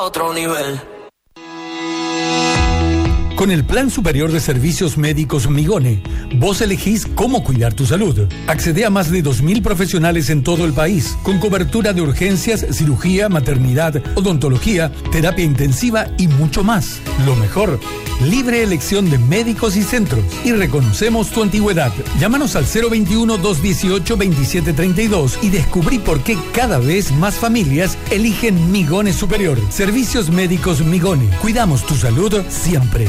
Otro nivel. Con el Plan Superior de Servicios Médicos Migone, vos elegís cómo cuidar tu salud. Accede a más de 2.000 profesionales en todo el país, con cobertura de urgencias, cirugía, maternidad, odontología, terapia intensiva y mucho más. Lo mejor, libre elección de médicos y centros. Y reconocemos tu antigüedad. Llámanos al 021-218-2732 y descubrí por qué cada vez más familias eligen Migone Superior. Servicios Médicos Migone. Cuidamos tu salud siempre.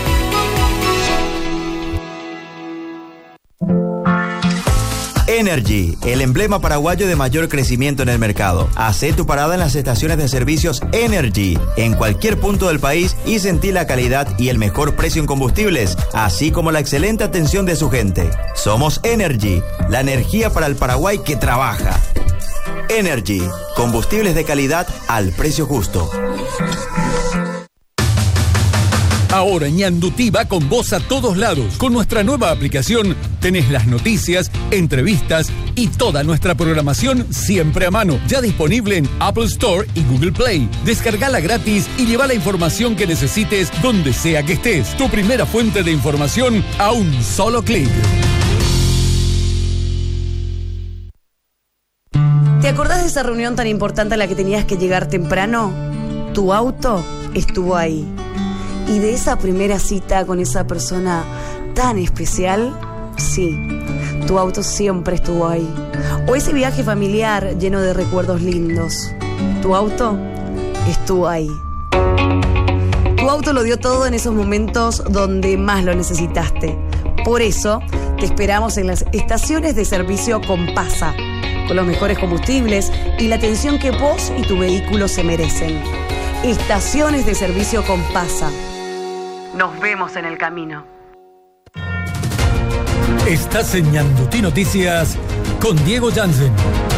Energy, el emblema paraguayo de mayor crecimiento en el mercado. Hacé tu parada en las estaciones de servicios Energy, en cualquier punto del país, y sentí la calidad y el mejor precio en combustibles, así como la excelente atención de su gente. Somos Energy, la energía para el Paraguay que trabaja. Energy, combustibles de calidad al precio justo. Ahora Ñandutí va con vos a todos lados. Con nuestra nueva aplicación tenés las noticias, entrevistas y toda nuestra programación siempre a mano. Ya disponible en Apple Store y Google Play. Descargala gratis y lleva la información que necesites donde sea que estés. Tu primera fuente de información a un solo clic. ¿Te acordás de esa reunión tan importante a la que tenías que llegar temprano? Tu auto estuvo ahí. Y de esa primera cita con esa persona tan especial, sí, tu auto siempre estuvo ahí. O ese viaje familiar lleno de recuerdos lindos, tu auto estuvo ahí. Tu auto lo dio todo en esos momentos donde más lo necesitaste. Por eso te esperamos en las estaciones de servicio Compasa, con los mejores combustibles y la atención que vos y tu vehículo se merecen. Estaciones de servicio Compasa. Nos vemos en el camino. Estás en Ñandutí Noticias con Diego Jansen.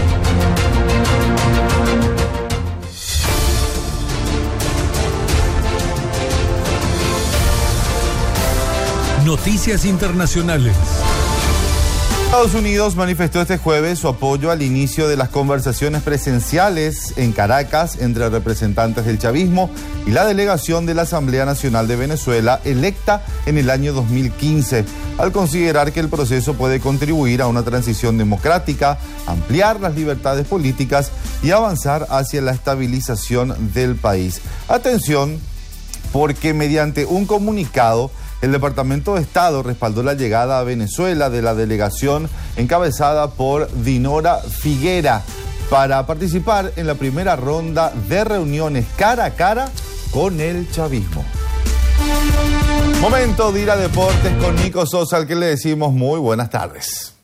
Noticias internacionales. Estados Unidos manifestó este jueves su apoyo al inicio de las conversaciones presenciales en Caracas entre representantes del chavismo y la delegación de la Asamblea Nacional de Venezuela, electa en el año 2015, al considerar que el proceso puede contribuir a una transición democrática, ampliar las libertades políticas y avanzar hacia la estabilización del país. Atención, porque mediante un comunicado, el Departamento de Estado respaldó la llegada a Venezuela de la delegación encabezada por Dinora Figuera para participar en la primera ronda de reuniones cara a cara con el chavismo. Momento de ir a deportes con Nico Sosa, al que le decimos muy buenas tardes.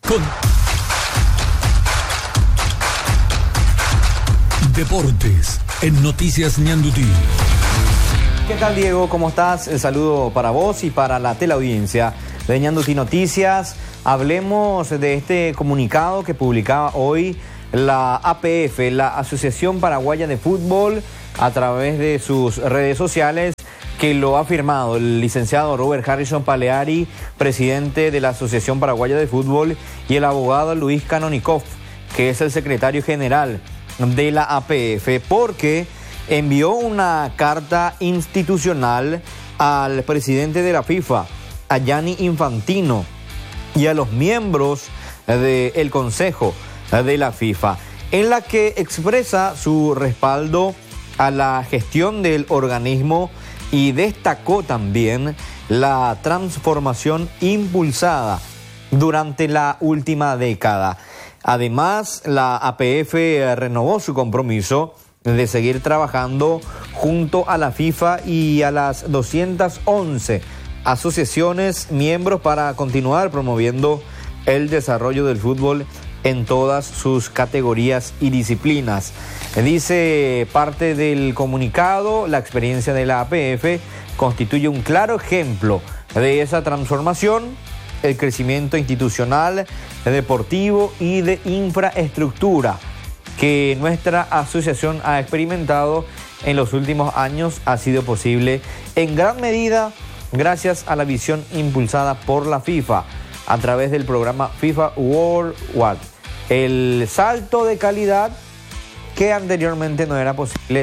Deportes en Noticias Ñandutí. ¿Qué tal, Diego? ¿Cómo estás? El saludo para vos y para la teleaudiencia de Ñandutí Noticias. Hablemos de este comunicado que publicaba hoy la APF, la Asociación Paraguaya de Fútbol, a través de sus redes sociales, que lo ha firmado el licenciado Robert Harrison Paleari, presidente de la Asociación Paraguaya de Fútbol, y el abogado Luis Canonikov, que es el secretario general de la APF, porque envió una carta institucional al presidente de la FIFA, a Gianni Infantino, y a los miembros del Consejo de la FIFA, en la que expresa su respaldo a la gestión del organismo y destacó también la transformación impulsada durante la última década. Además, la APF renovó su compromiso de seguir trabajando junto a la FIFA y a las 211 asociaciones miembros para continuar promoviendo el desarrollo del fútbol en todas sus categorías y disciplinas. Dice parte del comunicado: la experiencia de la APF constituye un claro ejemplo de esa transformación, el crecimiento institucional, deportivo y de infraestructura que nuestra asociación ha experimentado en los últimos años. Ha sido posible en gran medida gracias a la visión impulsada por la FIFA a través del programa FIFA Worldwide. El salto de calidad que anteriormente no era posible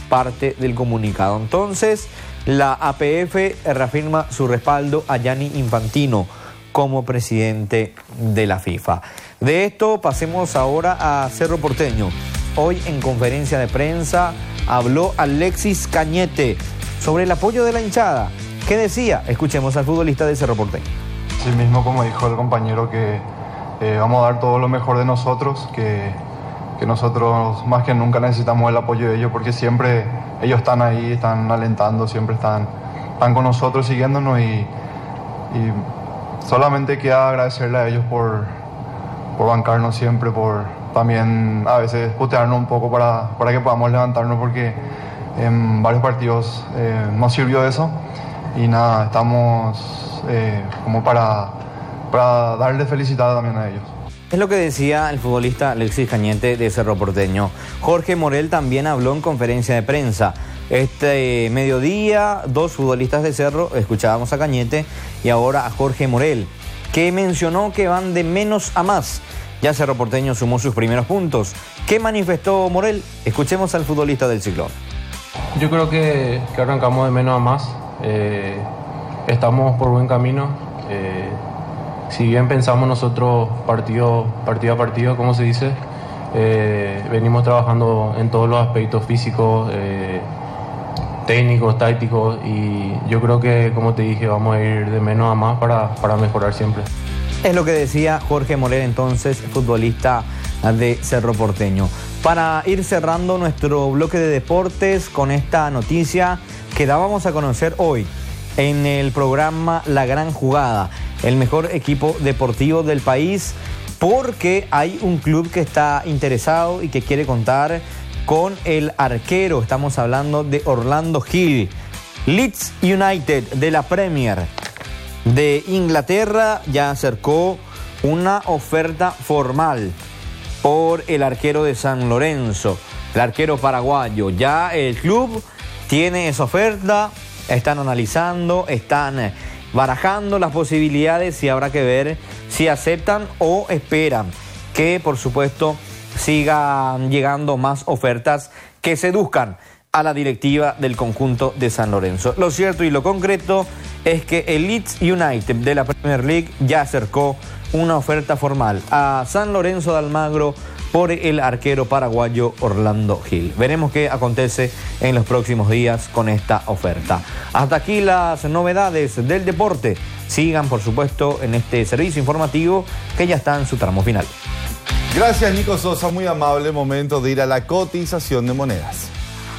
parte del comunicado. Entonces, la APF reafirma su respaldo a Gianni Infantino como presidente de la FIFA. De esto pasemos ahora a Cerro Porteño. Hoy en conferencia de prensa habló Alexis Cañete sobre el apoyo de la hinchada. ¿Qué decía? Escuchemos al futbolista de Cerro Porteño. Sí mismo, como dijo el compañero, que vamos a dar todo lo mejor de nosotros, que nosotros más que nunca necesitamos el apoyo de ellos, porque siempre ellos están ahí, están alentando, siempre están con nosotros, siguiéndonos, y solamente queda agradecerle a ellos por bancarnos siempre, por también a veces putearnos un poco para que podamos levantarnos, porque en varios partidos nos sirvió eso. Y nada, estamos como para darle felicidad también a ellos. Es lo que decía el futbolista Alexis Cañete de Cerro Porteño. Jorge Morel también habló en conferencia de prensa. Este mediodía, dos futbolistas de Cerro, escuchábamos a Cañete y ahora a Jorge Morel, que mencionó que van de menos a más. Ya Cerro Porteño sumó sus primeros puntos. ¿Qué manifestó Morel? Escuchemos al futbolista del Ciclón. Yo creo que arrancamos de menos a más. Estamos por buen camino. Si bien pensamos nosotros partido a partido, como se dice, venimos trabajando en todos los aspectos físicos, técnicos, tácticos, y yo creo que, como te dije, vamos a ir de menos a más para mejorar siempre. Es lo que decía Jorge Morel, entonces, futbolista de Cerro Porteño. Para ir cerrando nuestro bloque de deportes con esta noticia que dábamos a conocer hoy en el programa La Gran Jugada, el mejor equipo deportivo del país, porque hay un club que está interesado y que quiere contar con el arquero. Estamos hablando de Orlando Hill. Leeds United de la Premier de Inglaterra ya acercó una oferta formal por el arquero de San Lorenzo, el arquero paraguayo. Ya el club tiene esa oferta, están analizando, están barajando las posibilidades y habrá que ver si aceptan o esperan que, por supuesto, sigan llegando más ofertas que seduzcan a la directiva del conjunto de San Lorenzo. Lo cierto y lo concreto es que el Leeds United de la Premier League ya acercó una oferta formal a San Lorenzo de Almagro por el arquero paraguayo Orlando Hill. Veremos qué acontece en los próximos días con esta oferta. Hasta aquí las novedades del deporte. Sigan, por supuesto, en este servicio informativo que ya está en su tramo final. Gracias, Nico Sosa, muy amable. Momento de ir a la cotización de monedas.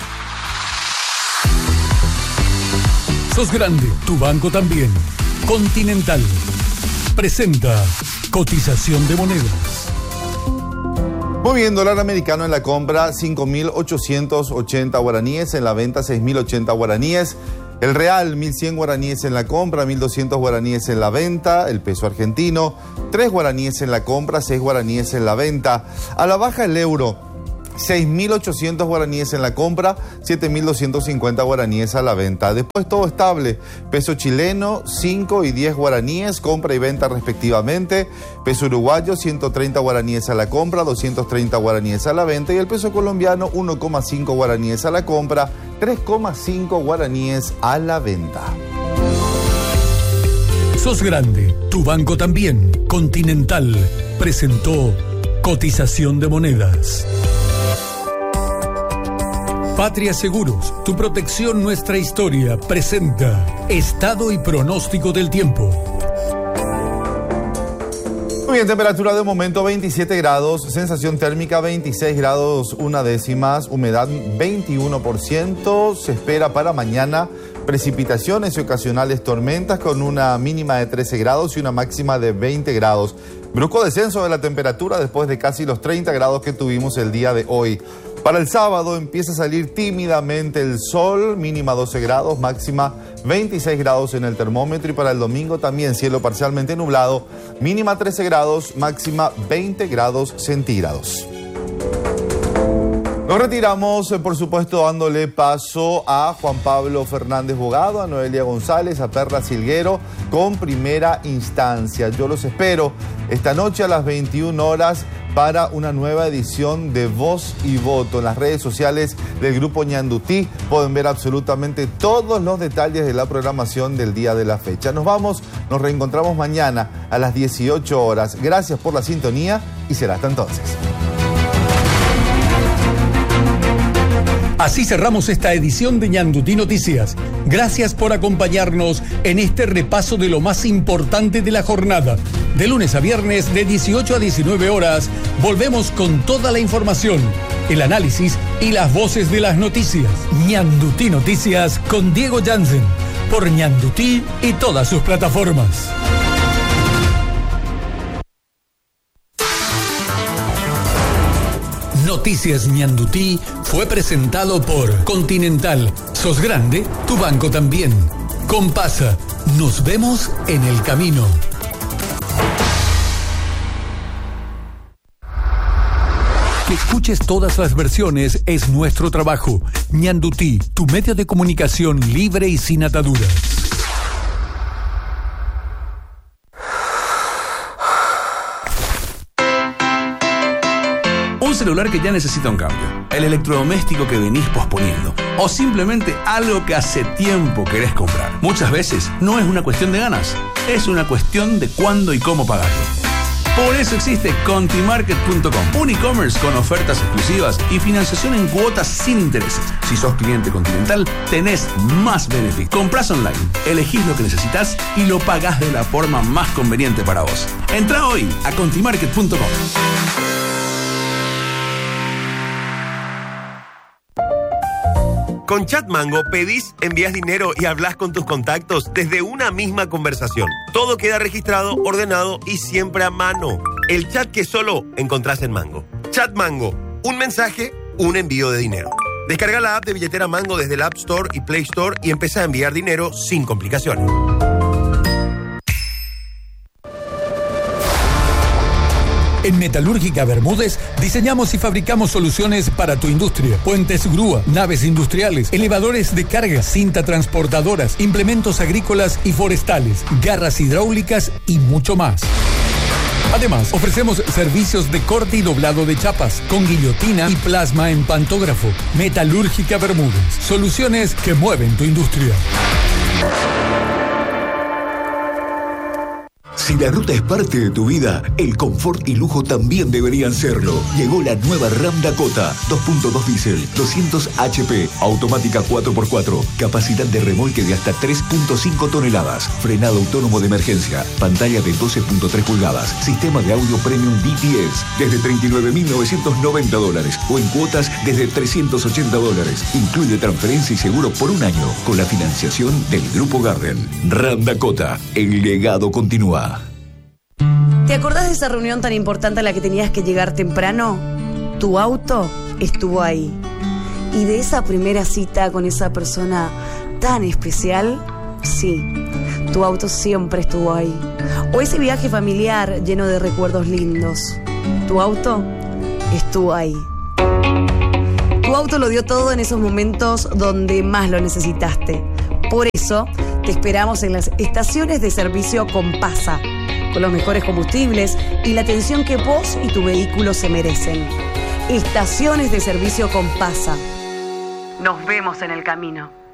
Sos grande, tu banco también. Continental presenta cotización de monedas. Muy bien, dólar americano en la compra 5.880 guaraníes, en la venta 6.080 guaraníes. El real 1.100 guaraníes en la compra, 1.200 guaraníes en la venta. El peso argentino 3 guaraníes en la compra, 6 guaraníes en la venta. A la baja el euro 6.800 guaraníes en la compra, 7.250 guaraníes a la venta. Después todo estable. Peso chileno, 5 y 10 guaraníes, compra y venta respectivamente. Peso uruguayo, 130 guaraníes a la compra, 230 guaraníes a la venta. Y el peso colombiano, 1,5 guaraníes a la compra, 3,5 guaraníes a la venta. Sos grande, tu banco también. Continental presentó cotización de monedas. Patria Seguros, tu protección, nuestra historia, presenta estado y pronóstico del tiempo. Muy bien, temperatura de momento 27 grados, sensación térmica 26 grados 1/10, humedad 21%, se espera para mañana precipitaciones y ocasionales tormentas con una mínima de 13 grados y una máxima de 20 grados. Brusco descenso de la temperatura después de casi los 30 grados que tuvimos el día de hoy. Para el sábado empieza a salir tímidamente el sol, mínima 12 grados, máxima 26 grados en el termómetro. Y para el domingo también cielo parcialmente nublado, mínima 13 grados, máxima 20 grados centígrados. Nos retiramos, por supuesto, dándole paso a Juan Pablo Fernández Bogado, a Noelia González, a Perla Silguero, con primera instancia. Yo los espero esta noche a las 21 horas para una nueva edición de Voz y Voto. En las redes sociales del Grupo Ñandutí pueden ver absolutamente todos los detalles de la programación del día de la fecha. Nos vamos, nos reencontramos mañana a las 18 horas. Gracias por la sintonía y será hasta entonces. Así cerramos esta edición de Ñandutí Noticias. Gracias por acompañarnos en este repaso de lo más importante de la jornada. De lunes a viernes, de 18 a 19 horas, volvemos con toda la información, el análisis y las voces de las noticias. Ñandutí Noticias con Diego Jansen, por Ñandutí y todas sus plataformas. Noticias Ñandutí fue presentado por Continental. ¿Sos grande? Tu banco también. Compasa. Nos vemos en el camino. Que escuches todas las versiones es nuestro trabajo. Ñandutí, tu medio de comunicación libre y sin ataduras. Un celular que ya necesita un cambio, el electrodoméstico que venís posponiendo, o simplemente algo que hace tiempo querés comprar. Muchas veces no es una cuestión de ganas, es una cuestión de cuándo y cómo pagarlo. Por eso existe Contimarket.com, un e-commerce con ofertas exclusivas y financiación en cuotas sin intereses. Si sos cliente Continental, tenés más beneficios. Comprás online, elegís lo que necesitas y lo pagás de la forma más conveniente para vos. Entrá hoy a Contimarket.com. Con Chatmango pedís, envías dinero y hablas con tus contactos desde una misma conversación. Todo queda registrado, ordenado y siempre a mano. El chat que solo encontrás en Mango. Chatmango, un mensaje, un envío de dinero. Descarga la app de billetera Mango desde el App Store y Play Store y empezá a enviar dinero sin complicaciones. En Metalúrgica Bermúdez diseñamos y fabricamos soluciones para tu industria. Puentes grúa, naves industriales, elevadores de carga, cinta transportadoras, implementos agrícolas y forestales, garras hidráulicas y mucho más. Además, ofrecemos servicios de corte y doblado de chapas, con guillotina y plasma en pantógrafo. Metalúrgica Bermúdez, soluciones que mueven tu industria. Si la ruta es parte de tu vida, el confort y lujo también deberían serlo. Llegó la nueva Ram Dakota, 2.2 diésel, 200 HP, automática 4x4, capacidad de remolque de hasta 3.5 toneladas, frenado autónomo de emergencia, pantalla de 12.3 pulgadas, sistema de audio premium DTS, desde $39.990 o en cuotas desde $380. Incluye transferencia y seguro por un año, con la financiación del Grupo Garden. Ram Dakota, el legado continúa. ¿Te acordás de esa reunión tan importante a la que tenías que llegar temprano? Tu auto estuvo ahí. Y de esa primera cita con esa persona tan especial, sí, tu auto siempre estuvo ahí. O ese viaje familiar lleno de recuerdos lindos. Tu auto estuvo ahí. Tu auto lo dio todo en esos momentos donde más lo necesitaste. Por eso, te esperamos en las estaciones de servicio Compasa, con los mejores combustibles y la atención que vos y tu vehículo se merecen. Estaciones de servicio Compasa. Nos vemos en el camino.